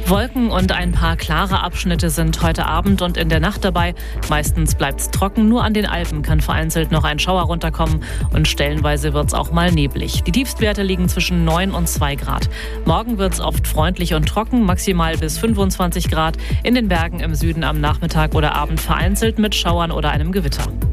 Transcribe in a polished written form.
Wolken und ein paar klare Abschnitte sind heute Abend und in der Nacht dabei. Meistens bleibt es trocken, nur an den Alpen kann vereinzelt noch ein Schauer runterkommen und stellenweise wird es auch mal neblig. Die Tiefstwerte liegen zwischen 9 und 2 Grad. Morgen wird es oft freundlich und trocken, maximal bis 25 Grad. In den Bergen im Süden am Nachmittag oder Abend vereinzelt mit Schauern oder einem Gewitter.